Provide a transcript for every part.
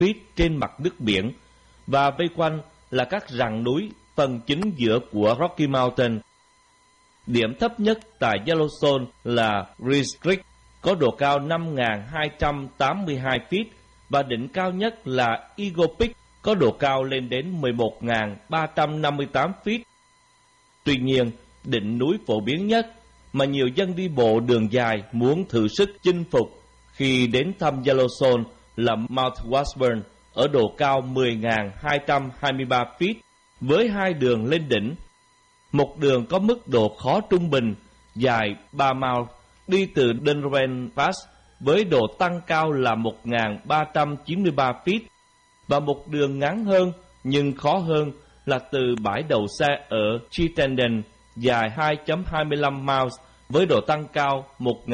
feet trên mặt nước biển, và vây quanh là các rặng núi phần chính giữa của Rocky Mountain. Điểm thấp nhất tại Yellowstone là Reese Creek, có độ cao 5.282 feet, và đỉnh cao nhất là Eagle Peak, có độ cao lên đến 11.358 feet. Tuy nhiên, đỉnh núi phổ biến nhất mà nhiều dân đi bộ đường dài muốn thử sức chinh phục khi đến thăm Yellowstone là Mount Washburn ở độ cao 10.223 feet với hai đường lên đỉnh. Một đường có mức độ khó trung bình dài 3 mile đi từ Dunraven Pass với độ tăng cao là 1.393 feet, và một đường ngắn hơn nhưng khó hơn là từ bãi đậu xe ở Chittenden dài 2.25 miles với độ tăng cao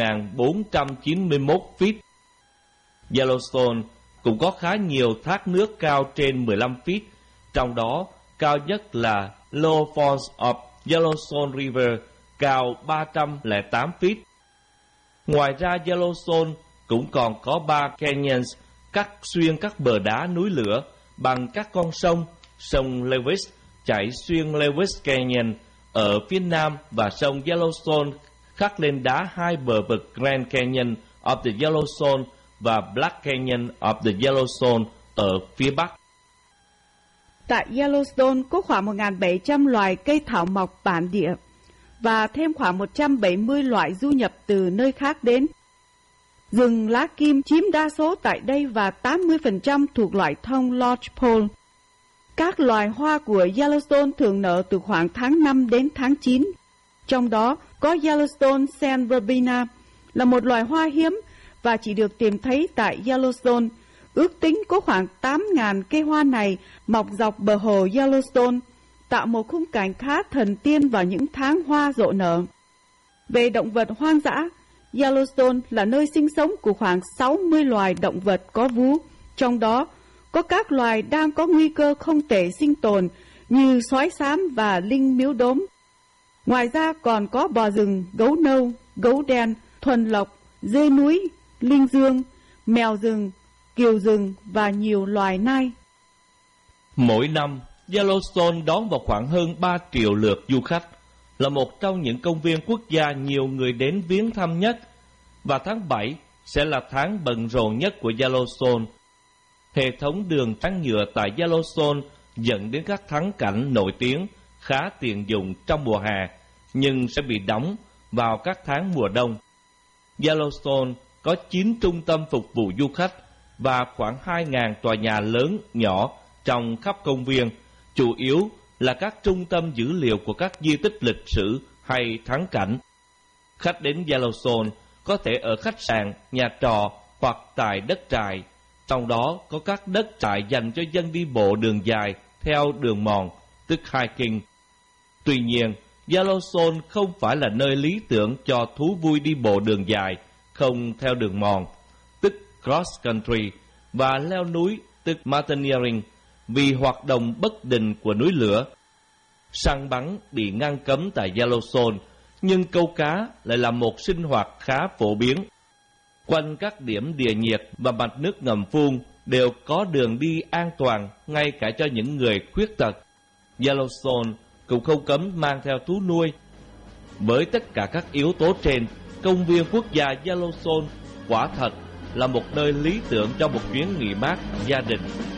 1.491 feet. Yellowstone cũng có khá nhiều thác nước cao trên 15 feet, trong đó cao nhất là Low Falls of Yellowstone River, cao 308 feet. Ngoài ra, Yellowstone cũng còn có 3 canyons cắt xuyên các bờ đá núi lửa bằng các con sông. Sông Lewis chảy xuyên Lewis Canyon ở phía nam, và sông Yellowstone khắc lên đá hai bờ vực Grand Canyon of the Yellowstone và Black Canyon of the Yellowstone ở phía bắc. Tại Yellowstone có khoảng 1.700 loài cây thảo mộc bản địa và thêm khoảng 170 loại du nhập từ nơi khác đến. Rừng lá kim chiếm đa số tại đây và 80% thuộc loại thông lodgepole. Các loài hoa của Yellowstone thường nở từ khoảng tháng 5 đến tháng 9. Trong đó có Yellowstone San Verbena là một loài hoa hiếm và chỉ được tìm thấy tại Yellowstone. Ước tính có khoảng 8.000 cây hoa này mọc dọc bờ hồ Yellowstone, tạo một khung cảnh khá thần tiên vào những tháng hoa rộ nở. Về động vật hoang dã, Yellowstone là nơi sinh sống của khoảng 60 loài động vật có vú, trong đó có các loài đang có nguy cơ không thể sinh tồn như sói xám và linh miếu đốm. Ngoài ra còn có bò rừng, gấu nâu, gấu đen, thuần lộc, dê núi, linh dương, mèo rừng, kiều rừng và nhiều loài nai. Mỗi năm, Yellowstone đón vào khoảng hơn 3 triệu lượt du khách, là một trong những công viên quốc gia nhiều người đến viếng thăm nhất, và tháng 7 sẽ là tháng bận rộn nhất của Yellowstone. Hệ thống đường trắng nhựa tại Yellowstone dẫn đến các thắng cảnh nổi tiếng khá tiện dụng trong mùa hè, nhưng sẽ bị đóng vào các tháng mùa đông. Yellowstone có 9 trung tâm phục vụ du khách và khoảng 2.000 tòa nhà lớn nhỏ trong khắp công viên, chủ yếu là các trung tâm dữ liệu của các di tích lịch sử hay thắng cảnh. Khách đến Yellowstone có thể ở khách sạn, nhà trọ hoặc tại đất trại, trong đó có các đất trại dành cho dân đi bộ đường dài theo đường mòn, tức hiking. Tuy nhiên, Yellowstone không phải là nơi lý tưởng cho thú vui đi bộ đường dài không theo đường mòn, tức cross country, và leo núi, tức mountaineering, vì hoạt động bất định của núi lửa. Săn bắn bị ngăn cấm tại Yellowstone, nhưng câu cá lại là một sinh hoạt khá phổ biến. Quanh các điểm địa nhiệt và mạch nước ngầm phun đều có đường đi an toàn ngay cả cho những người khuyết tật. Yellowstone cũng không cấm mang theo thú nuôi. Với tất cả các yếu tố trên, công viên quốc gia Yellowstone quả thật là một nơi lý tưởng cho một chuyến nghỉ mát gia đình.